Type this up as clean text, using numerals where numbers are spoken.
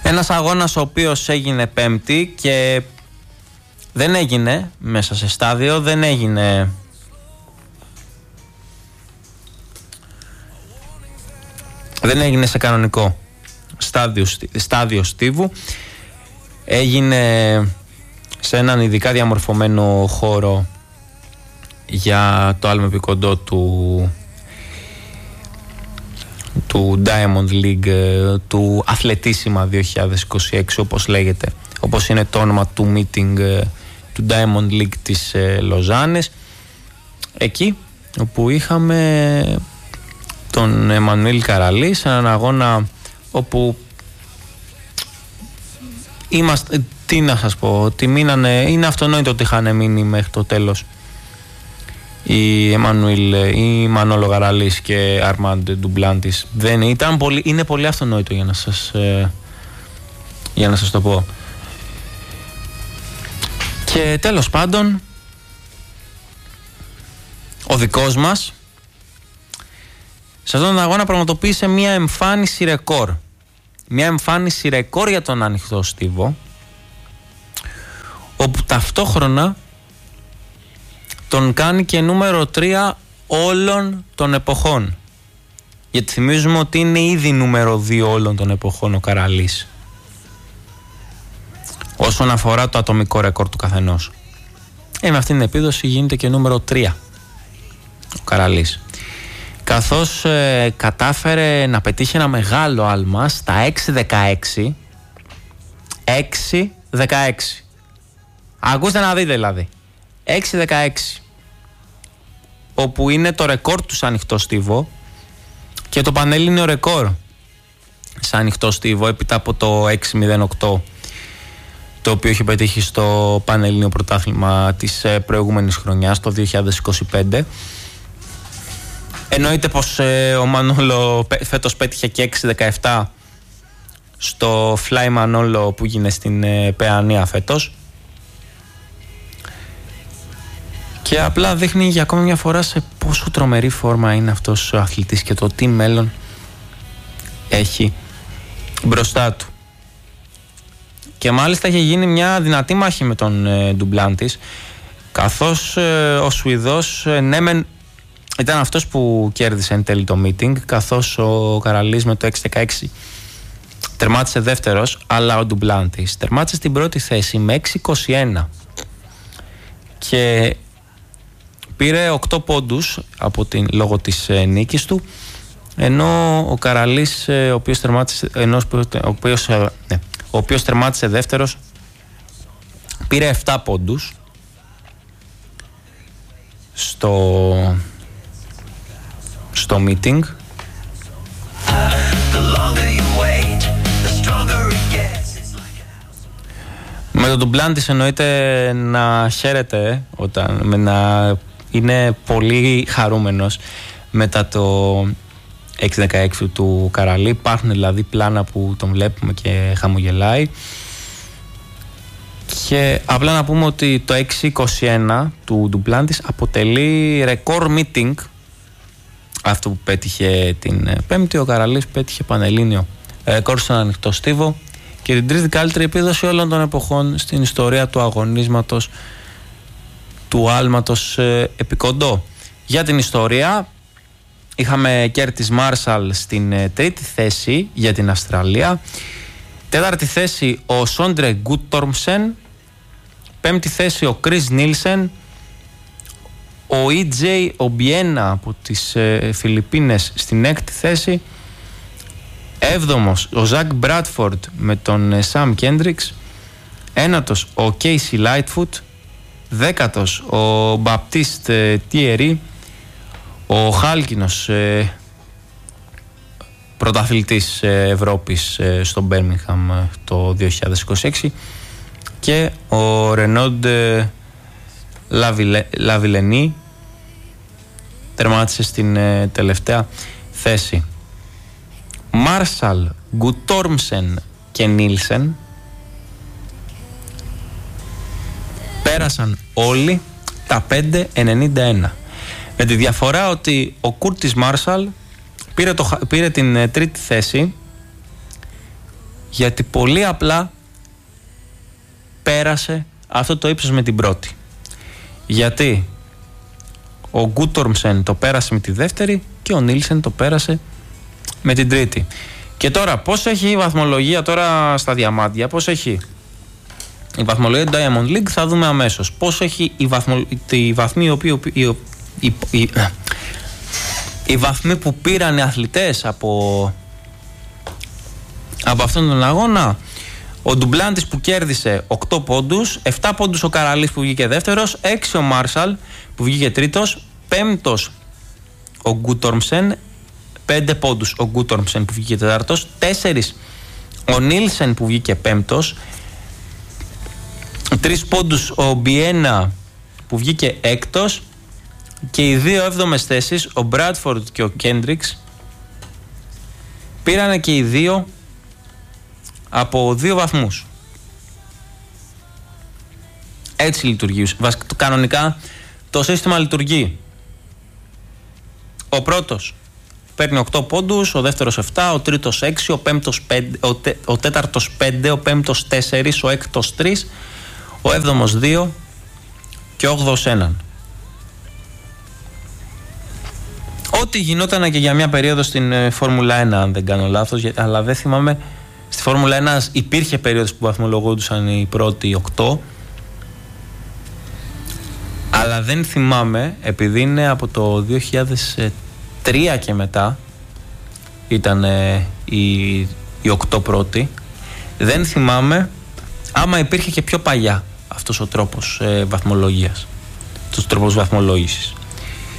Ένας αγώνας ο οποίος έγινε Πέμπτη και δεν έγινε μέσα σε στάδιο, δεν έγινε σε κανονικό στάδιο στίβου. Έγινε σε έναν ειδικά διαμορφωμένο χώρο για το άλμα επικοντό του Diamond League, του Αθλετίσιμα 2026, όπως λέγεται, όπως είναι το όνομα του meeting του Diamond League της Λοζάνης, εκεί όπου είχαμε τον Εμμανουήλ Καραλή σε έναν αγώνα όπου τι να σας πω, ότι είναι αυτονόητο ότι είχαν μείνει μέχρι το τέλος η Εμμανουήλ, η Μανόλο Γαραλής και Αρμάντ Ντουμπλάντης. Είναι πολύ αυτονόητο για να σας το πω. Και τέλος πάντων, ο δικός μας σε αυτόν τον αγώνα πραγματοποίησε μια εμφάνιση ρεκόρ. Μια εμφάνιση ρεκόρ για τον ανοιχτό στίβο, όπου ταυτόχρονα τον κάνει και νούμερο 3 όλων των εποχών. Γιατί θυμίζουμε ότι είναι ήδη νούμερο 2 όλων των εποχών ο Καραλής, όσον αφορά το ατομικό ρεκόρ του καθενός. Με αυτήν την επίδοση γίνεται και νούμερο 3 ο Καραλής, καθώς κατάφερε να πετύχει ένα μεγάλο άλμα στα 6-16. 6-16. Ακούστε να δείτε δηλαδή. 6-16. Όπου είναι το ρεκόρ του σε ανοιχτό στίβο και το πανελλήνιο ρεκόρ σε ανοιχτό στίβο έπειτα από το 6-08, το οποίο είχε πετύχει στο πανελλήνιο πρωτάθλημα της προηγούμενης χρονιάς, το 2025. Εννοείται πως ο Μανόλο φέτος πέτυχε και 6-17 στο Fly Μανόλο που έγινε στην Παιανία φέτος. Και απλά δείχνει για ακόμη μια φορά σε πόσο τρομερή φόρμα είναι αυτός ο αθλητής και το τι μέλλον έχει μπροστά του. Και μάλιστα είχε γίνει μια δυνατή μάχη με τον Ντουμπλάντης, καθώς ο Σουηδός ήταν αυτός που κέρδισε εν τέλει το meeting, καθώς ο Καραλής με το 6-16 τερμάτισε δεύτερος, αλλά ο Ντουμπλάντης τερμάτισε στην πρώτη θέση με 6-21 και πήρε 8 πόντους λόγω της νίκης του, ενώ ο Καραλής, ο οποίος τερμάτισε δεύτερος, πήρε 7 πόντους στο meeting. Με τον Ντουμπλάντης εννοείται να χαίρεται να είναι πολύ χαρούμενος μετά το 6-16 του Καραλή. Υπάρχουν δηλαδή πλάνα που τον βλέπουμε και χαμογελάει. Και απλά να πούμε ότι το 6-21 του Ντουμπλάντης αποτελεί ρεκόρ meeting. Αυτό που πέτυχε την Πέμπτη, ο Καραλής πέτυχε πανελλήνιο ρεκόρ στον ανοιχτό στίβο και την τρίτη καλύτερη επίδοση όλων των εποχών στην ιστορία του αγωνίσματος του άλματος επικοντό. Για την ιστορία είχαμε Κέρτις Μάρσαλ στην τρίτη θέση για την Αυστραλία, τέταρτη θέση ο Σόντρε Γκούτορμσεν, πέμπτη θέση ο Κρίς Νίλσεν, ο EJ Ομπιένα από τις Φιλιππίνες στην έκτη θέση, έβδομος ο Ζακ Μπράτφορντ με τον Σαμ Κέντριξ, ένατος ο Κέισι Λάιτφουτ, δέκατος ο Μπαπτίστ Τιερί, ο Χάλκινος πρωταθλητής Ευρώπης στο Μπέρμιγχαμ το 2026 και ο Ρενόντ Λαβιλενή τερμάτισε στην τελευταία θέση. Μάρσαλ, Γκουτόρμσεν και Νίλσεν πέρασαν όλοι τα 5.91, με τη διαφορά ότι ο Κούρτις Μάρσαλ πήρε την τρίτη θέση Γιατί πολύ απλά πέρασε αυτό το ύψος με την πρώτη. Γιατί ο Γκούτορμσεν το πέρασε με τη δεύτερη και ο Νίλσεν το πέρασε με την τρίτη. Και τώρα πώς έχει η βαθμολογία τώρα στα διαμάντια, πώς έχει η βαθμολογία του Diamond League, θα δούμε αμέσως. Πώς έχει η βαθμή οι βαθμοί που πήραν οι αθλητές από αυτόν τον αγώνα. Ο Ντουμπλάντης που κέρδισε 8 πόντους, 7 πόντους ο Καραλής που βγήκε δεύτερος, 6 ο Μάρσαλ που βγήκε τρίτος, 5ος ο Γκούτορμσεν, 5 πόντους ο Γκούτορμσεν που βγήκε τέταρτος, 4 ο Νίλσεν που βγήκε πέμπτος, 3 πόντους ο Μπιένα που βγήκε έκτος και οι δύο έβδομες θέσεις, ο Μπράτφορντ και ο Κέντριξ, πήρανε και οι δύο από 2 βαθμούς. Έτσι λειτουργεί. Κανονικά το σύστημα λειτουργεί. Ο πρώτος παίρνει 8 πόντους, ο δεύτερος 7, ο τρίτος 6, ο πέμπτος 5, ο τέταρτος 5, ο πέμπτος 4, ο έκτος 3, ο έβδομος 2 και ο όγδοος 1. Ό,τι γινόταν και για μια περίοδο στην Φόρμουλα 1, αν δεν κάνω λάθος, αλλά δεν θυμάμαι. Στη Φόρμουλα 1 υπήρχε περίοδος που βαθμολογόντουσαν οι πρώτοι 8, αλλά δεν θυμάμαι, επειδή είναι από το 2003 και μετά ήταν οι 8 πρώτοι, δεν θυμάμαι άμα υπήρχε και πιο παλιά αυτός ο τρόπος βαθμολογίας, τους τρόπους βαθμολόγησης.